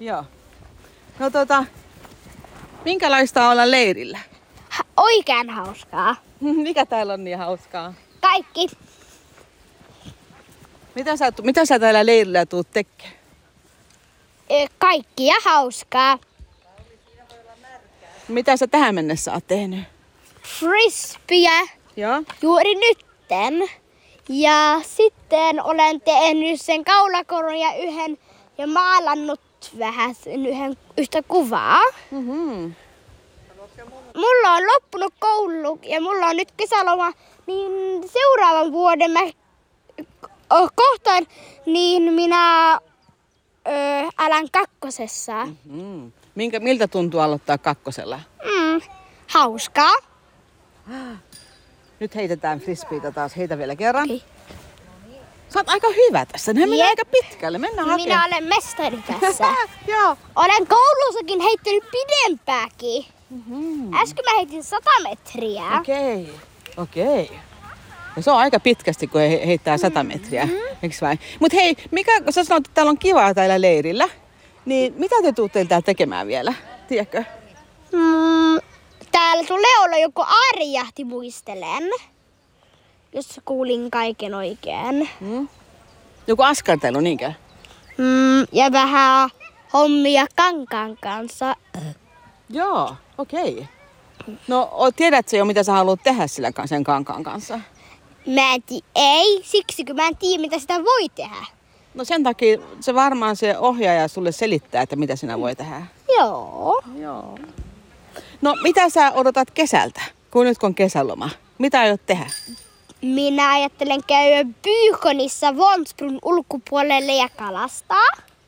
Joo. No minkälaista on olla leirillä? Oikein hauskaa. Mikä täällä on niin hauskaa? Kaikki. Mitä sä täällä leirillä tuut tekemään? Kaikkia hauskaa. Mitä sä tähän mennessä oot tehnyt? Frisbeä Joo. juuri nytten. Ja sitten olen tehnyt sen kaulakoron ja maalannut vähän yhtä kuvaa. Mm-hmm. Mulla on loppunut koulu ja mulla on nyt kesäloma, niin seuraavan vuoden kohtaan niin minä alan kakkosessa. Mm-hmm. Miltä tuntuu aloittaa kakkosella? Hauskaa. Nyt heitetään frisbeitä taas. Heitä vielä kerran. Okay. Sä oot aika hyvä tässä. Nehän menee aika pitkälle. Mennään hakemaan. Minä olen mestari tässä. Joo. Olen koulussakin heittänyt pidempääkin. Mm-hmm. Äsken mä heitin 100 metriä. Okei. Ja se on aika pitkästi, kun heittää 100 metriä. Eiks vain? Mut hei, kun sä sanoit, että täällä on kivaa täällä leirillä, niin mitä te tuutte täällä tekemään vielä? Tiedätkö? Täällä tulee olla joku aarijahti, muistelen. Jos kuulin kaiken oikein. Joku askartelu, niinkö? Ja vähän hommia kankaan kanssa. Joo, okei. No, tiedätkö jo, mitä sä haluat tehdä sen kankaan kanssa? Ei, siksi kun mä en tiedä, mitä sitä voi tehdä. No sen takia se varmaan se ohjaaja sulle selittää, että mitä sinä voi tehdä. Joo. No, mitä sä odotat kesältä, kun nyt on kesäloma? Mitä aiot tehdä? Minä ajattelen käydä Pyykonissa Vonsbrun ulkopuolelle ja kalastaa.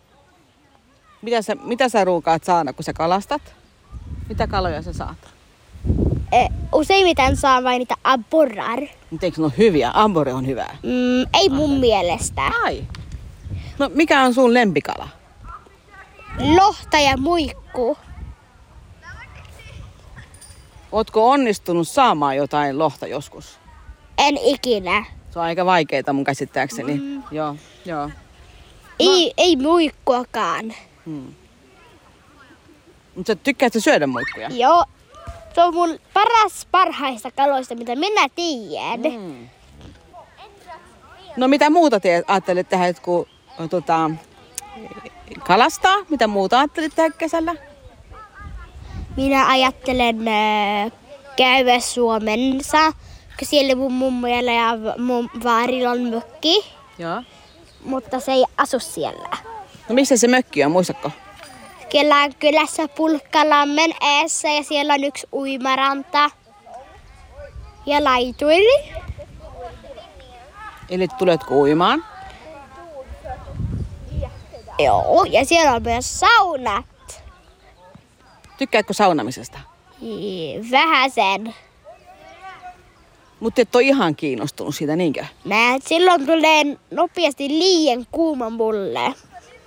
Mitä sä ruukaat saada, kun sä kalastat? Mitä kaloja sä saat? Useimmiten saa vain niitä abborrar. Mutta eikö ne ole hyviä? Ambore on hyvää. Ei mun mielestä. Ai. No, mikä on sun lempikala? Lohta ja muikku. Ootko onnistunut saamaan jotain lohta joskus? En ikinä. Se on aika vaikeeta mun käsittääkseni. Joo. Ei muikkuakaan. Mutta sä tykkäät syödä muikkuja? Joo. Se on mun parhaista kaloista, mitä minä tiedän. No mitä muuta te ajattelet tehdä, kun kalastaa? Mitä muuta ajattelet tehdä kesällä? Minä ajattelen käydä Suomessa, kun siellä mun mummojalla ja mun vaarilla on mökki. Joo. Mutta se ei asu siellä. No missä se mökki on, muistatko? Kelän kylässä Pulkkalammen eessä ja siellä on yksi uimaranta ja laituri. Eli tuletko uimaan? Joo, ja siellä on myös saunat. Tykkäätkö saunamisesta? Vähäsen. Mutta et ole ihan kiinnostunut siitä, niinkö? Silloin tulee nopeasti liian kuuma mulle.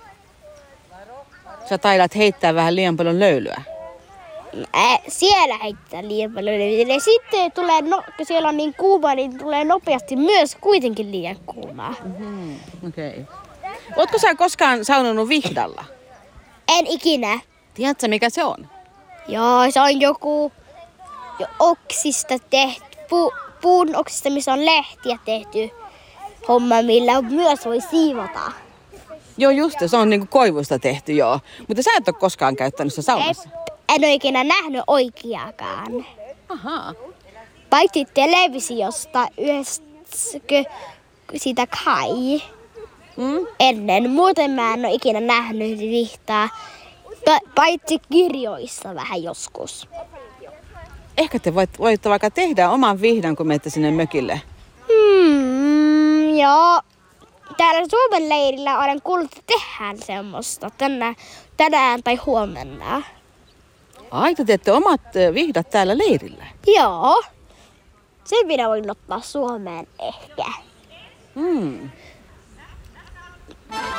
Sä taidat heittää vähän liian paljon löylyä. Siellä heittää liian paljon löylyä. Ja sitten kun siellä on niin kuuma, niin tulee nopeasti myös kuitenkin liian kuumaa. Okei. Ootko sä koskaan saunonut vihdalla? En ikinä. Tiedätkö mikä se on? Joo, se on joku oksista tehty, puun oksista, missä on lehtiä tehty homma, millä myös voi siivota. Joo, just se on niinku koivusta tehty, joo. Mutta sä et ole koskaan käyttänyt sitä saunassa. En ole ikinä nähnyt oikeakaan. Ahaa. Paitsi televisiosta sitä kai. Ennen. Muuten mä en ole ikinä nähnyt vihtaa. Paitsi kirjoissa vähän joskus. Ehkä te voitte vaikka tehdä oman vihdan, kun menette sinne mökille. Joo. Täällä Suomen leirillä olen kuullut, että tehdään semmoista tänään tai huomenna. Ai, te teette omat vihdat täällä leirillä? Joo. Sen minä voin ottaa Suomeen ehkä.